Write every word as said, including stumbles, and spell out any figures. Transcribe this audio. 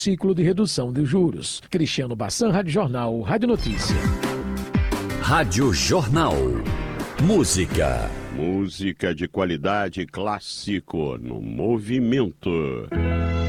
ciclo de redução de juros. Cristiano Bassan, Rádio Jornal, Rádio Notícia. Rádio Jornal. Música. Música de qualidade clássico no movimento.